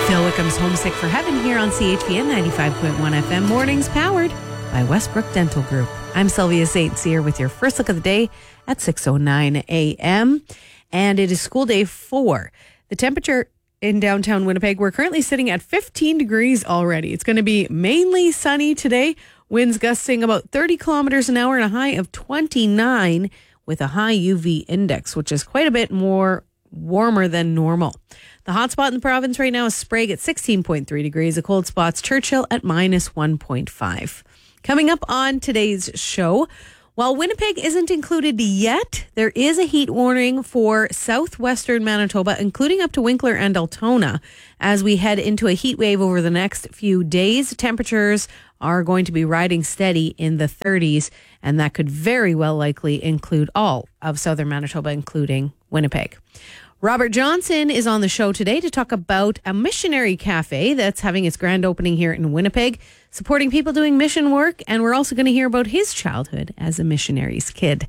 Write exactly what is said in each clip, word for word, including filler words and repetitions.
Phil Wickham's Homesick for Heaven here on C H V N ninety-five point one F M. Mornings powered by Westbrook Dental Group. I'm Sylvia Saints here with your first look of the day at six oh nine a.m. And it is school day four. The temperature in downtown Winnipeg, we're currently sitting at fifteen degrees already. It's going to be mainly sunny today. Winds gusting about thirty kilometers an hour and a high of twenty-nine with a high U V index, which is quite a bit more warmer than normal. The hot spot in the province right now is Sprague at sixteen point three degrees. The cold spot's Churchill at minus one point five. Coming up on today's show, while Winnipeg isn't included yet, there is a heat warning for southwestern Manitoba, including up to Winkler and Altona, as we head into a heat wave over the next few days. Temperatures are going to be riding steady in the thirties, and that could very well likely include all of southern Manitoba, including Winnipeg. Robert Johnson is on the show today to talk about a missionary cafe that's having its grand opening here in Winnipeg, supporting people doing mission work. And we're also going to hear about his childhood as a missionary's kid.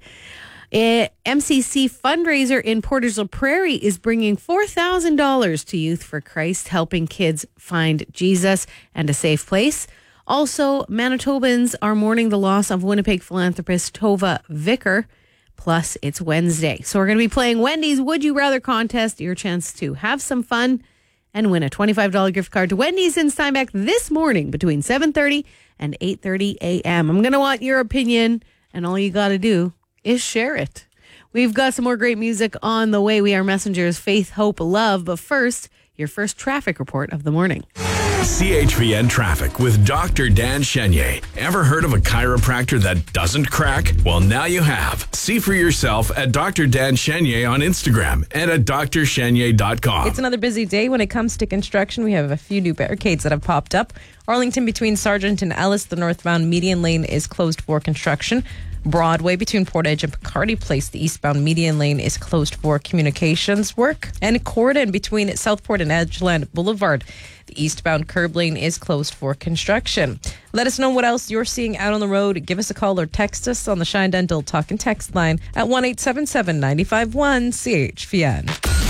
A M C C fundraiser in Portersville Prairie is bringing four thousand dollars to Youth for Christ, helping kids find Jesus and a safe place. Also, Manitobans are mourning the loss of Winnipeg philanthropist Tova Vicker. Plus, it's Wednesday. So we're going to be playing Wendy's Would You Rather contest, your chance to have some fun and win a twenty-five dollars gift card to Wendy's in Steinbach this morning between seven thirty and eight thirty a.m. I'm going to want your opinion, and all you got to do is share it. We've got some more great music on the way. We are Messengers, Faith, Hope, Love. But first, your first traffic report of the morning. C H V N Traffic with Doctor Dan Chenier. Ever heard of a chiropractor that doesn't crack? Well, now you have. See for yourself at Doctor Dan Chenier on Instagram and at d r chenier dot com. It's another busy day when it comes to construction. We have a few new barricades that have popped up. Arlington between Sargent and Ellis, the northbound median lane is closed for construction. Broadway between Port Edge and Picardy Place, the eastbound median lane is closed for communications work. And Corydon between Southport and Edgeland Boulevard, the eastbound curb lane is closed for construction. Let us know what else you're seeing out on the road. Give us a call or text us on the Shine Dental Talk and Text line at one eight seven seven, nine five one, C H V N.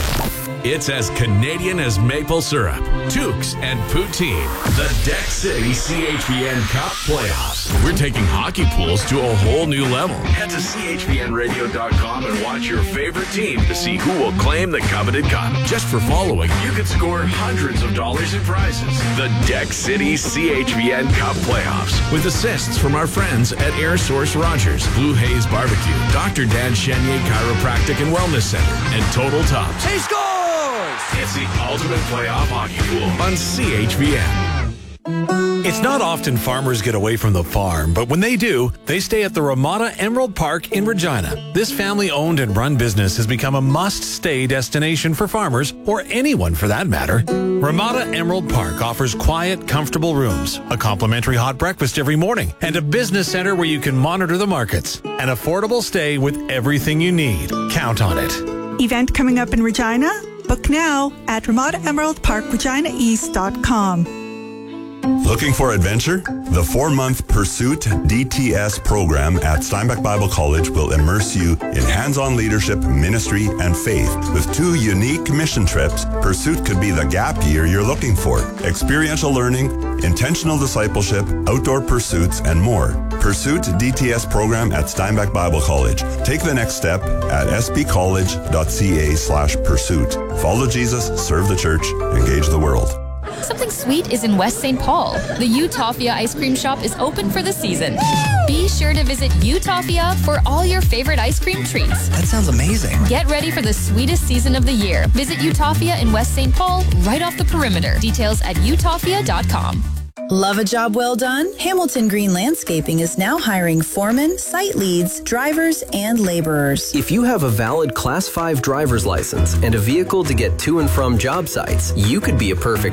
It's as Canadian as maple syrup, toques, and poutine. The Deck City C H V N Cup Playoffs. We're taking hockey pools to a whole new level. Head to C H V N radio dot com and watch your favorite team to see who will claim the coveted cup. Just for following, you can score hundreds of dollars in prizes. The Deck City C H V N Cup Playoffs. With assists from our friends at Air Source Rogers, Blue Haze Barbecue, Doctor Dan Chenier Chiropractic and Wellness Center, and Total Tops. He scores! It's the ultimate playoff hockey pool on C H V N. It's not often farmers get away from the farm, but when they do, they stay at the Ramada Emerald Park in Regina. This family-owned and run business has become a must-stay destination for farmers, or anyone for that matter. Ramada Emerald Park offers quiet, comfortable rooms, a complimentary hot breakfast every morning, and a business center where you can monitor the markets. An affordable stay with everything you need. Count on it. Event coming up in Regina? Book now at ramada emerald park regina east dot com. Looking for adventure? The four-month Pursuit D T S program at Steinbach Bible College will immerse you in hands-on leadership, ministry, and faith. With two unique mission trips, Pursuit could be the gap year you're looking for. Experiential learning, intentional discipleship, outdoor pursuits, and more. Pursuit D T S program at Steinbach Bible College. Take the next step at s b college dot c a slash pursuit. Follow Jesus, serve the church, engage the world. Something sweet is in West Saint Paul. The Utopia ice cream shop is open for the season. Be sure to visit Utopia for all your favorite ice cream treats. That sounds amazing. Get ready for the sweetest season of the year. Visit Utopia in West Saint Paul, right off the perimeter. Details at utopia dot com. Love a job well done? Hamilton Green Landscaping is now hiring foremen, site leads, drivers, and laborers. If you have a valid Class five driver's license and a vehicle to get to and from job sites, you could be a perfect